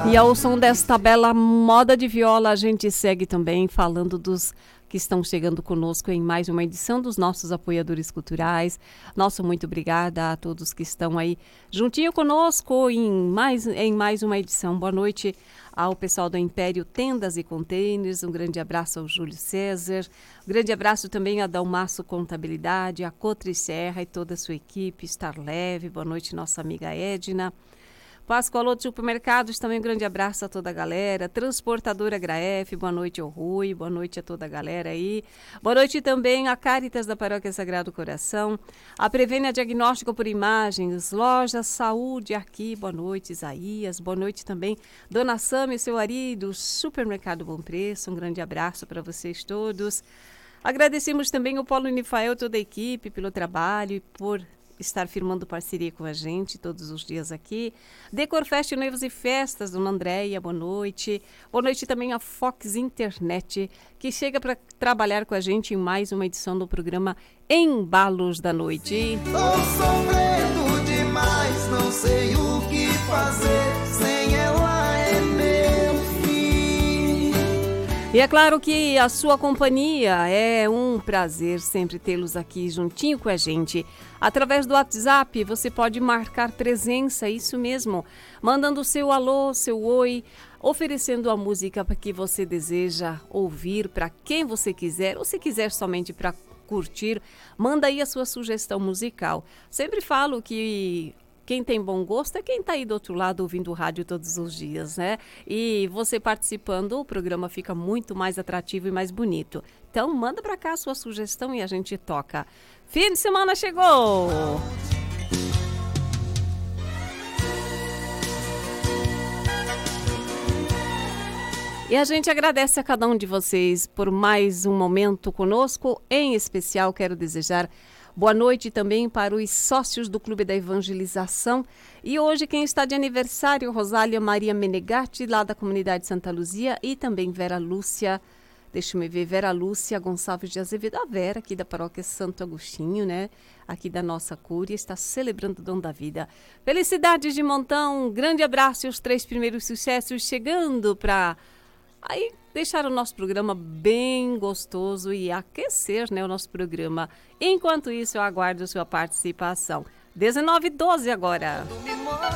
E ao som desta bela moda de viola, a gente segue também falando dos que estão chegando conosco em mais uma edição dos nossos apoiadores culturais. Nosso muito obrigada a todos que estão aí juntinho conosco em mais uma edição. Boa noite ao pessoal do Império Tendas e Containers, um grande abraço ao Júlio César, um grande abraço também a Dalmaço Contabilidade, a Cotri Serra e toda a sua equipe, Estar Leve, boa noite nossa amiga Edna. Pascoal de Supermercados, também um grande abraço a toda a galera. Transportadora Graef, boa noite ao Rui, boa noite a toda a galera aí. Boa noite também a Caritas da Paróquia Sagrado Coração, a Prevênia Diagnóstico por Imagens, Loja Saúde aqui, boa noite Isaías, boa noite também Dona Sam e seu marido, Supermercado Bom Preço, um grande abraço para vocês todos. Agradecemos também o Paulo Unifael, toda a equipe pelo trabalho e por estar firmando parceria com a gente todos os dias aqui. Decorfest Noivos e Festas, Dona Andréia, boa noite. Boa noite também a Fox Internet, que chega para trabalhar com a gente em mais uma edição do programa Embalos da Noite. Tô sofrendo demais, não sei o que fazer, sem ela é meu fim. E é claro que a sua companhia é um prazer sempre tê-los aqui juntinho com a gente. Através do WhatsApp você pode marcar presença, isso mesmo, mandando seu alô, seu oi, oferecendo a música que você deseja ouvir para quem você quiser, ou se quiser somente para curtir, manda aí a sua sugestão musical. Sempre falo que quem tem bom gosto é quem está aí do outro lado ouvindo o rádio todos os dias, né? E você participando, o programa fica muito mais atrativo e mais bonito. Então, manda para cá a sua sugestão e a gente toca. Fim de semana chegou! E a gente agradece a cada um de vocês por mais um momento conosco. Em especial, quero desejar boa noite também para os sócios do Clube da Evangelização. E hoje quem está de aniversário, Rosália Maria Menegatti, lá da comunidade Santa Luzia, e também Vera Lúcia, Vera Lúcia Gonçalves de Azevedo, a Vera aqui da paróquia Santo Agostinho, né? Aqui da nossa cúria, está celebrando o dom da vida. Felicidades de montão, um grande abraço e os 3 primeiros sucessos chegando para aí deixar o nosso programa bem gostoso e aquecer, né, o nosso programa. Enquanto isso, eu aguardo a sua participação. 19h12 agora.